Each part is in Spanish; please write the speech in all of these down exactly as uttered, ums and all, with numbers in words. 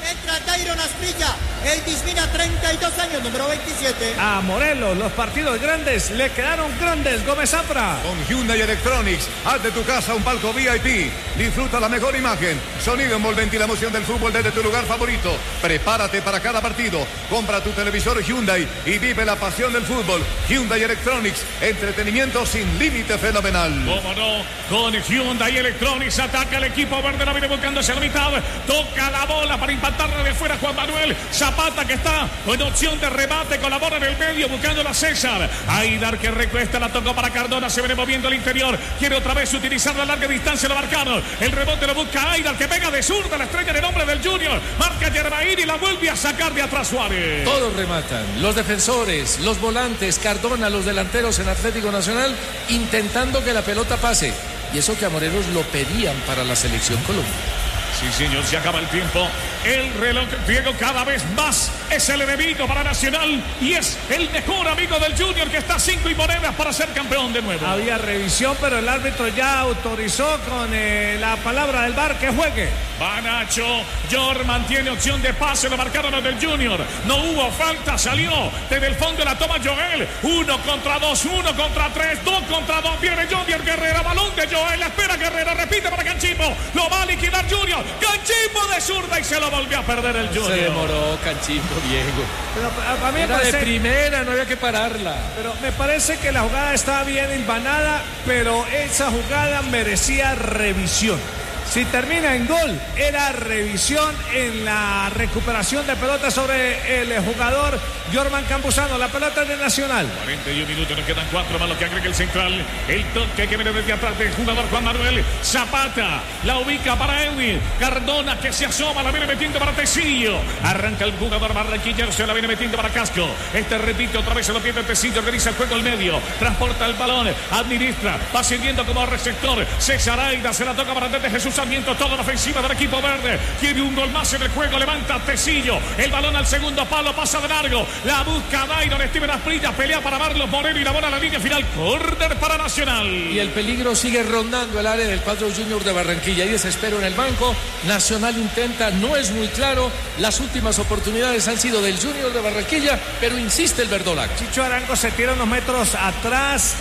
Entra Dairon Asprilla, el Dismina, treinta y dos años, número veintisiete. A Morelos, los partidos grandes le quedaron grandes. Gómez Zafra. Con Hyundai Electronics, haz de tu casa un palco V I P. Disfruta la mejor imagen, sonido envolvente y la emoción del fútbol desde tu lugar favorito. Prepárate para cada partido. Compra tu televisor Hyundai y vive la pasión del fútbol. Hyundai Electronics, entretenimiento sin límite fenomenal. ¿Cómo no? Con Hyundai Electronics ataca el equipo verde, la viene buscando hacia la mitad. Toca la bola para impactarla de fuera Juan Manuel Zapata, que está con opción de remate, con la bola en el medio buscando a César. Aidar, que recuesta, la tocó para Cardona, se viene moviendo al interior, quiere otra vez utilizar la larga distancia, lo marcaron, el rebote lo busca Aidar, que pega de zurda, la estrella en el nombre del Junior, marca Yermaín y la vuelve a sacar de atrás Suárez. Todos rematan, los defensores, los volantes, Cardona, los delanteros en Atlético Nacional, intentando que la pelota pase, y eso que a Morelos lo pedían para la selección Colombia. Sí, señor, se acaba el tiempo. El reloj griego cada vez más es el enemigo para Nacional y es el mejor amigo del Junior, que está a cinco y monedas para ser campeón de nuevo. Había revisión, pero el árbitro ya autorizó con eh, la palabra del V A R que juegue. Va Nacho, Jorman tiene opción de pase, lo marcaron los del Junior. No hubo falta, salió desde el fondo, la toma Joel. Uno contra dos, uno contra tres, dos contra dos. Viene Junior Guerrera, balón de Joel, la espera Guerrera, repite para Canchimbo. Lo va a liquidar Junior. Canchimbo de zurda y se lo volvió a perder el Junior. Se demoró Canchimbo, Diego. Pero a, a mí me Era parece, de primera, no había que pararla. Pero me parece que la jugada estaba bien hilvanada, pero esa jugada merecía revisión. Si termina en gol, era revisión en la recuperación de pelota sobre el jugador Jorman Campuzano. La pelota es de Nacional. cuarenta y un minutos, nos quedan cuatro más lo que agrega el central. El toque que viene desde atrás del jugador Juan Manuel Zapata. La ubica para Edwin Cardona, que se asoma, la viene metiendo para Tecillo. Arranca el jugador barranquillero, se la viene metiendo para Casco. Este repite otra vez, se lo pierde Tecillo, organiza el juego al medio. Transporta el balón, administra, va sirviendo como receptor. César Aida se la toca para desde Jesús Sarmiento, toda la ofensiva del equipo verde. Quiere un gol más en el juego, levanta Tecillo. El balón al segundo palo, pasa de largo. La busca Dairon, Steven Asprilla, pelea para Marlos Moreno y la bola a la línea final. Córner para Nacional. Y el peligro sigue rondando el área del cuadro Junior de Barranquilla. Hay desespero en el banco. Nacional intenta, no es muy claro. Las últimas oportunidades han sido del Junior de Barranquilla, pero insiste el verdolaga. Chicho Arango se tira unos metros atrás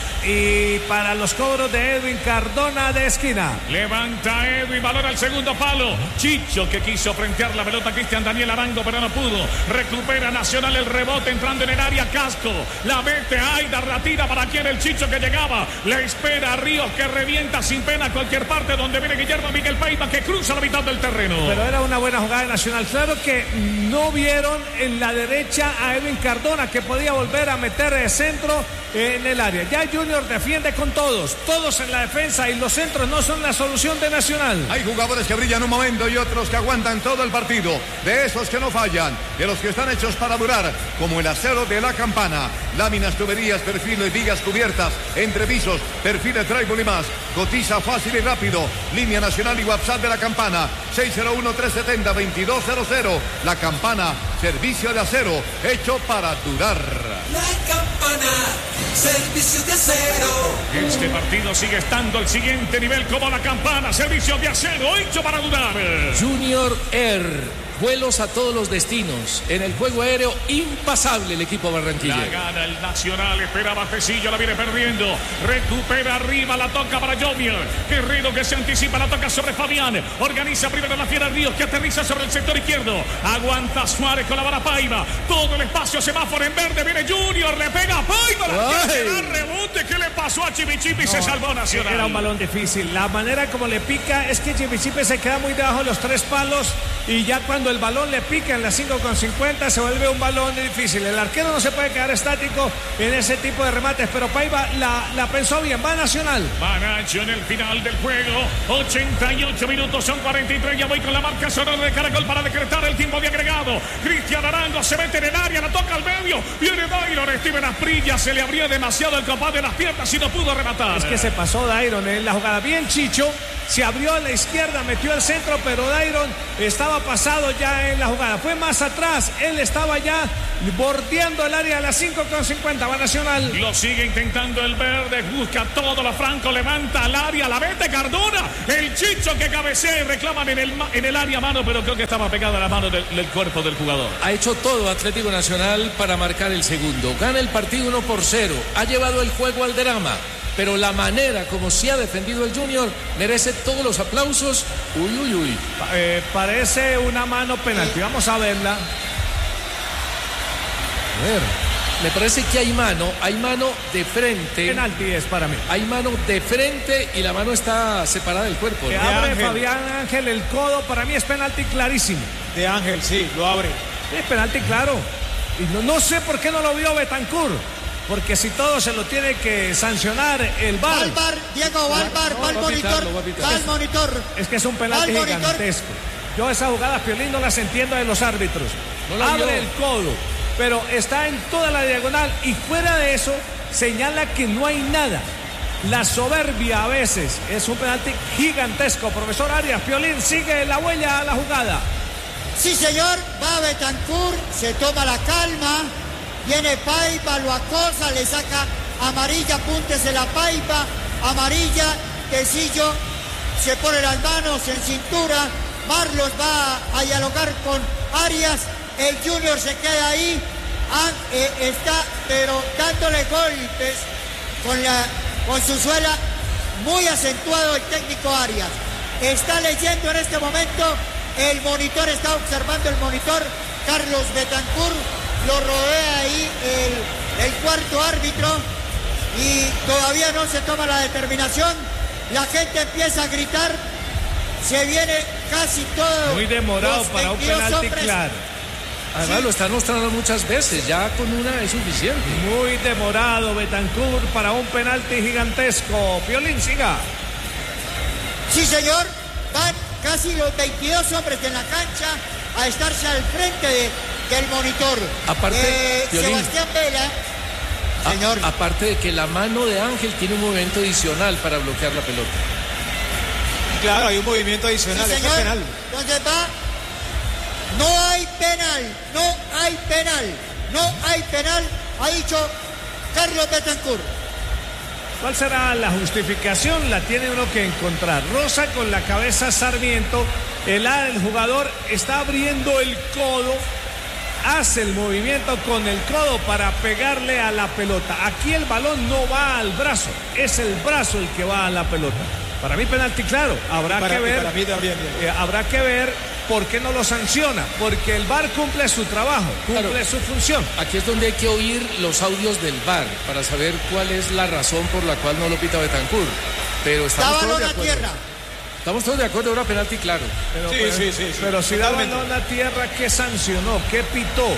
y para los cobros de Edwin Cardona de esquina. Levanta Edwin, balón al segundo palo. Chicho, que quiso frentear la pelota Cristian Daniel Arango, pero no pudo. Recupera Nacional el rebote entrando en el área. Casco la mete Aida, la tira para quien el Chicho que llegaba. Le espera a Ríos, que revienta sin pena a cualquier parte donde viene Guillermo Miguel Paiva, que cruza la mitad del terreno. Pero era una buena jugada de Nacional. Claro que no vieron en la derecha a Edwin Cardona, que podía volver a meter el centro en el área. Ya Junior defiende con todos, todos en la defensa, y los centros no son la solución de Nacional. Hay jugadores que brillan un momento y otros que aguantan todo el partido. De esos que no fallan, de los que están hechos para durar, como el acero de la Campana. Láminas, tuberías, perfiles, vigas cubiertas, entrepisos, perfiles, tribal y más. Cotiza fácil y rápido. Línea nacional y WhatsApp de la Campana. seis cero uno, tres siete cero, dos dos cero cero. La Campana, servicio de acero, hecho para durar. La Campana, servicio de acero. Este partido sigue estando al siguiente nivel como la Campana, servicio de acero, hecho para durar. Junior Air. Vuelos a todos los destinos. En el juego aéreo, impasable el equipo barranquillero. La gana el Nacional, esperaba Tecillo, la viene perdiendo. Recupera arriba, la toca para Junior. Guerrero que se anticipa, la toca sobre Fabián. Organiza primero la Fiera Ríos, que aterriza sobre el sector izquierdo. Aguanta Suárez con la vara Paiva. Todo el espacio, semáforo en verde. Viene Junior, le pega a Paiva. La rebote, ¿qué le pasó a Chivichipi? No, se salvó Nacional. Era un balón difícil. La manera como le pica es que Chivichipi se queda muy debajo de los tres palos. Y ya cuando el balón le pica en las cinco con cincuenta se vuelve un balón difícil. El arquero no se puede quedar estático en ese tipo de remates, pero Paiva la, la pensó bien. Va Nacional. Va Nacho en el final del juego. ochenta y ocho minutos, son cuarenta y tres. Ya voy con la marca sonora de Caracol para decretar el tiempo de agregado. Cristian Arango se mete en el área, la toca al medio. Viene Dairon, Steven Asprilla, se le abría demasiado el capaz de las piernas y no pudo rematar. Es que se pasó Dairon en la jugada. Bien Chicho, se abrió a la izquierda, metió al centro, pero Dairon estaba pasado ya en la jugada, fue más atrás, él estaba ya bordeando el área a las cinco con cincuenta, va Nacional. Lo sigue intentando el verde, busca todo, la Franco levanta al área, la mete Cardona, el Chicho que cabecea y reclaman en el, en el área mano, pero creo que estaba pegada a la mano del, del cuerpo del jugador. Ha hecho todo Atlético Nacional para marcar el segundo, gana el partido uno por cero, ha llevado el juego al drama, pero la manera como se ha defendido el Junior merece todos los aplausos. Uy, uy, uy. Eh, parece una mano penalti, vamos a verla. A ver, me parece que hay mano, hay mano de frente. Penalti es para mí. Hay mano de frente y la mano está separada del cuerpo. Que ¿no? abre Ángel. Fabián Ángel el codo, para mí es penalti clarísimo. De Ángel, sí, lo abre. Es penalti claro. Y no, no sé por qué no lo vio Betancur. Porque si todo se lo tiene que sancionar el V A R. Va al bar, Diego, va al bar, No, va al va a pitar, monitor, lo va a pitar. va al monitor. Es que es un penalti Al monitor. gigantesco. Yo esas jugadas, Piolín, no las entiendo de los árbitros. No la Abre vio. el codo, pero está en toda la diagonal y fuera de eso señala que no hay nada. La soberbia a veces es un penalti gigantesco. Profesor Arias, Piolín sigue la huella a la jugada. Sí, señor, va Betancur, se toma la calma, viene Paiva, lo acosa, le saca amarilla, apúntese la Paiva, amarilla, Tecillo, se pone las manos en cintura, Marlos va a dialogar con Arias, el Junior se queda ahí, ah, eh, está pero dándole golpes con, la, con su suela, muy acentuado el técnico Arias, está leyendo en este momento. El monitor, está observando el monitor, Carlos Betancur, lo rodea ahí el, el cuarto árbitro y todavía no se toma la determinación. La gente empieza a gritar, se viene casi todo. Muy demorado para un penalti claro. Además Sí. lo están mostrando muchas veces, ya con una es suficiente. Muy demorado Betancur para un penalti gigantesco. Piolín, siga. Sí, señor, van casi los veintidós hombres en la cancha a estarse al frente de, del monitor. Aparte, eh, Piolín. Sebastián Vela, A- señor. aparte de que la mano de Ángel tiene un movimiento adicional para bloquear la pelota. Claro, hay un movimiento Sí, adicional, eso es señor. penal. Entonces va. No hay penal, no hay penal, no hay penal, ha dicho Carlos Betancur. ¿Cuál será la justificación? La tiene uno que encontrar. Rosa con la cabeza Sarmiento. El, el jugador está abriendo el codo. Hace el movimiento con el codo para pegarle a la pelota. Aquí el balón no va al brazo. Es el brazo el que va a la pelota. Para mí penalti claro. Habrá Para, que ver. para mí también. bien. eh, habrá que ver por qué no lo sanciona. Porque el V A R cumple su trabajo. Cumple Claro. su función. Aquí es donde hay que oír los audios del V A R para saber cuál es la razón por la cual no lo pita Betancur. Pero Da estamos todos balón de a acuerdo. tierra. Estamos todos de acuerdo, ahora penalti claro. Pero, Sí, pero- sí, sí, sí. pero si da Totalmente. balón a tierra, ¿qué sancionó? ¿Qué pitó?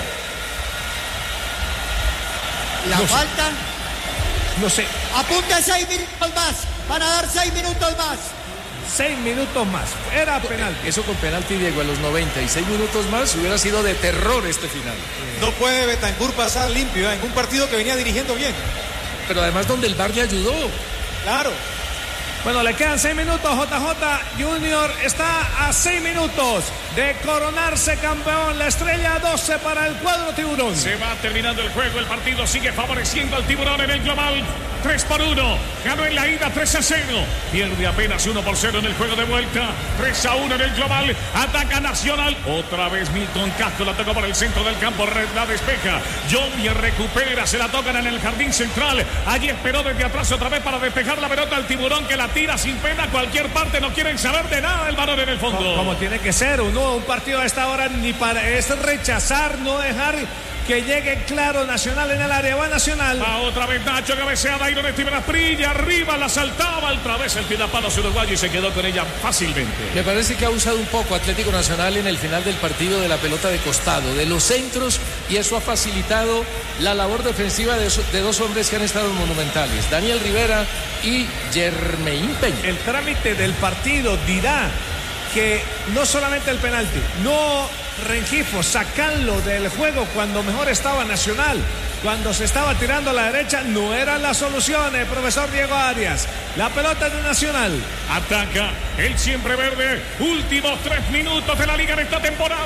La No sé. falta. No sé, Apunta seis minutos más. Van a dar seis minutos más. seis minutos más. Era penalti. Eso con penalti, Diego, a los noventa y seis minutos más hubiera sido de terror este final. No puede Betancur pasar limpio ¿eh? en un partido que venía dirigiendo bien. Pero además donde el V A R le ayudó. Claro. Bueno, le quedan seis minutos. J J Junior está a seis minutos de coronarse campeón. La estrella doce para el cuadro tiburón. Se va terminando el juego, el partido sigue favoreciendo al tiburón en el global. tres por uno, ganó en la ida tres a cero, pierde apenas uno por cero en el juego de vuelta, tres a uno en el global, ataca Nacional, otra vez Milton Castro la tocó por el centro del campo, red la despeja, Johnny recupera, se la tocan en el jardín central, allí esperó desde atrás otra vez para despejar la pelota al tiburón que la tira sin pena a cualquier parte, no quieren saber de nada el balón en el fondo. Como, como tiene que ser, uno, un partido a esta hora ni para es rechazar, no dejar que llegue claro Nacional en el área. Va Nacional. Va otra vez Nacho, cabeceada, Iron Steven Asprilla, arriba la saltaba, otra vez el tirapalo uruguayo y se quedó con ella fácilmente. Me parece que ha usado un poco Atlético Nacional en el final del partido de la pelota de costado, de los centros, y eso ha facilitado la labor defensiva de, so- de dos hombres que han estado monumentales, Daniel Rivera y Germain Peña. El trámite del partido dirá que no solamente el penalti, no Rengifo, sacarlo del juego cuando mejor estaba Nacional, cuando se estaba tirando a la derecha, no eran las soluciones, profesor Diego Arias. La pelota es de Nacional. Ataca el siempre verde. Últimos tres minutos de la liga en esta temporada.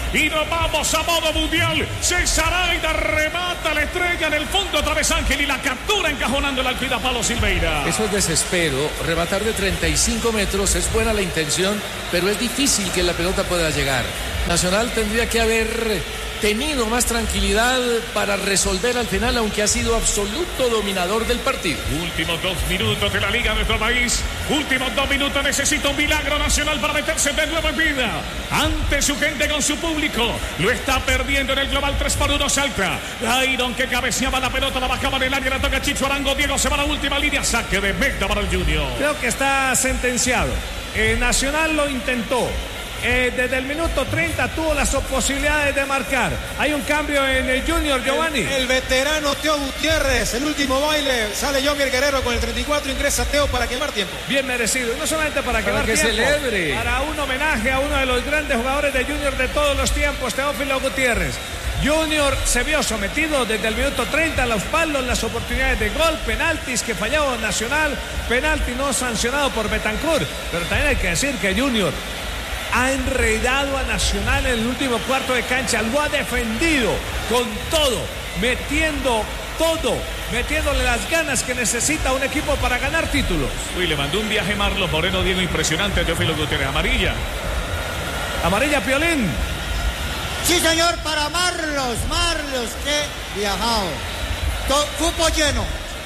y nos vamos a modo mundial. César Aida remata la estrella en el fondo otra vez Ángel y la captura encajonando la alquida Pablo Silveira. Eso es desespero. Rematar de treinta y cinco metros es buena la intención, pero es difícil que la pelota pueda llegar. Nacional tendría que haber tenido más tranquilidad para resolver al final, aunque ha sido absoluto dominador del partido. Últimos dos minutos de la liga de nuestro país. Últimos dos minutos. Necesita un milagro Nacional para meterse de nuevo en vida. Ante su gente, con su público. Lo está perdiendo en el global. tres por uno Salta. Iron que cabeceaba la pelota, la bajaba en el área, la toca Chicho Arango. Diego se va a la última línea. Saque de meta para el Junior. Creo que está sentenciado. Eh, Nacional lo intentó. Eh, desde el minuto treinta tuvo las posibilidades de marcar. Hay un cambio en el Junior, Giovanni. El, el veterano Teo Gutiérrez, el último baile, sale Yomier Guerrero con el treinta y cuatro, ingresa Teo para quemar tiempo. Bien merecido, no solamente para, para quemar que tiempo, celebre. Para un homenaje a uno de los grandes jugadores de Junior de todos los tiempos, Teófilo Gutiérrez. Junior se vio sometido desde el minuto treinta a los palos, las oportunidades de gol, penaltis que fallaba Nacional, penalti no sancionado por Betancur, pero también hay que decir que Junior ha enredado a Nacional en el último cuarto de cancha, lo ha defendido con todo, metiendo todo, metiéndole las ganas que necesita un equipo para ganar títulos. Uy, le mandó un viaje Marlos Moreno, Diego, impresionante, Teófilo Gutiérrez. Amarilla. Amarilla, Piolín. Sí, señor, para Marlos, Marlos, que viajado. To- cupo lleno.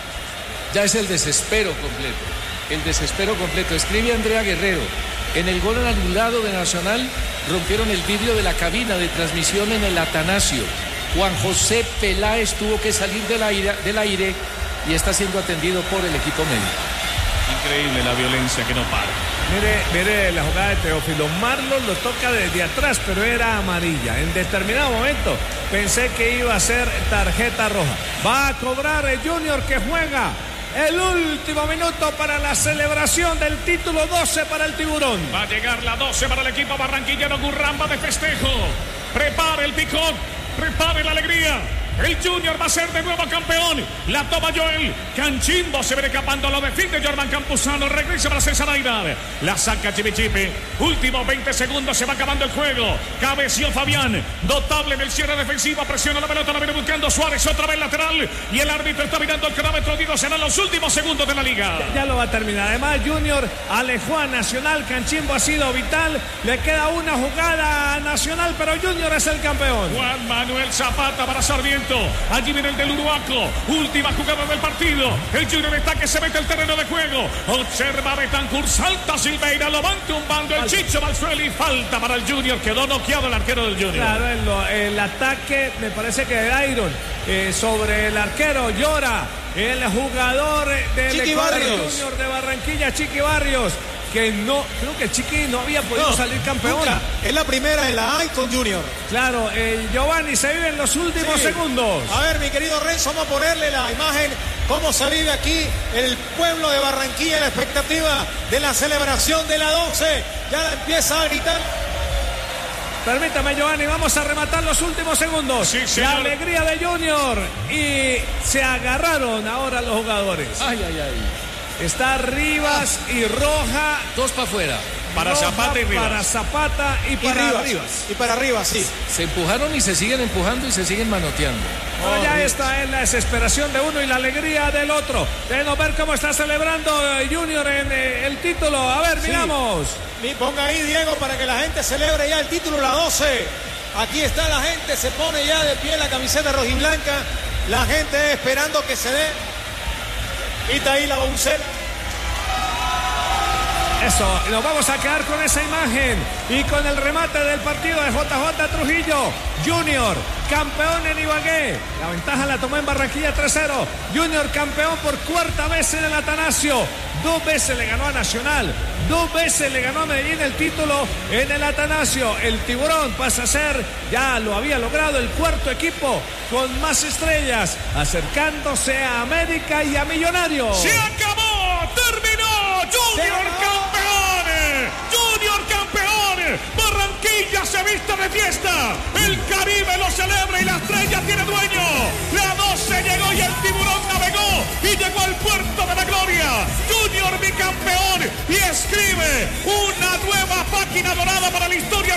Ya es el desespero completo. El desespero completo. Escribe Andrea Guerrero. En el gol anulado de Nacional rompieron el vidrio de la cabina de transmisión en el Atanasio. Juan José Peláez tuvo que salir del aire, del aire y está siendo atendido por el equipo médico. Increíble la violencia que no para. Mire, mire la jugada de Teófilo. Marlos lo toca desde atrás, pero era amarilla. En determinado momento pensé que iba a ser tarjeta roja. Va a cobrar el Junior, que juega el último minuto para la celebración del título. Doce para el Tiburón. Va a llegar la doce para el equipo barranquillero. Gurramba de festejo. Prepare el picón. Prepare la alegría. El Junior va a ser de nuevo campeón. La toma Joel. Canchimbo se viene escapando. Lo defiende Jordan Campuzano. Regresa para César Aida. La saca Chipichipi. Últimos veinte segundos. Se va acabando el juego. Cabeció Fabián. Notable en el cierre defensivo. Presiona la pelota. La viene buscando Suárez. Otra vez lateral. Y el árbitro está mirando el cronómetro. Digo, serán los últimos segundos de la liga. Ya, ya lo va a terminar. Además, Junior alejó a Nacional. Canchimbo ha sido vital. Le queda una jugada a Nacional, pero Junior es el campeón. Juan Manuel Zapata para Sarmiento. Allí viene el del Uruguaco. Última jugada del partido. El Junior está que se mete el terreno de juego. Observa Betancur. Salta Silveira. Lo van tumbando el Chicho Valsueli. Falta para el Junior. Quedó noqueado el arquero del Junior. Claro, el, el ataque me parece que de Iron eh, sobre el arquero llora el jugador del Chiqui Barrios. Junior de Barranquilla, Chiqui Barrios, que no, creo que Chiqui no había podido no, salir campeón. Nunca. Es la primera en la A con Junior. Claro, eh, Giovanni, se vive en los últimos sí. segundos. A ver, mi querido Renzo, vamos a ponerle la imagen, cómo se vive aquí el pueblo de Barranquilla, la expectativa de la celebración de la doce. Ya empieza a gritar. Permítame, Giovanni, vamos a rematar los últimos segundos. Sí, la alegría de Junior. Y se agarraron ahora los jugadores. Ay, ay, ay. Está Rivas ah. y Roja. Dos para afuera. Para Roja, Zapata y Rivas. Para Zapata y, y para Rivas. Rivas. Y para Rivas, sí. Se empujaron y se siguen empujando y se siguen manoteando. Oh, ya esta es la desesperación de uno y la alegría del otro. Debemos ver cómo está celebrando Junior en eh, el título. A ver, sí. miramos. Ponga ahí, Diego, para que la gente celebre ya el título, la doce. Aquí está la gente, se pone ya de pie la camiseta rojiblanca. La gente esperando que se dé. Y está ahí la boncera. Eso, y nos vamos a quedar con esa imagen y con el remate del partido de J J Trujillo. Junior, campeón en Ibagué. La ventaja la tomó en Barranquilla tres cero. Junior campeón por cuarta vez en el Atanasio. Dos veces le ganó a Nacional. Dos veces le ganó a Medellín el título en el Atanasio. El Tiburón pasa a ser, ya lo había logrado, el cuarto equipo con más estrellas, acercándose a América y a Millonarios. ¡Se acabó! ¡Terminó! ¡Junior campeón! ¡Junior campeón! ¡Barranquilla se viste de fiesta! ¡El Caribe lo celebra y la estrella tiene dueño! ¡La doce llegó y el Tiburón navegó y llegó al puerto de la gloria! ¡Junior bicampeón! Y escribe una nueva página dorada para la historia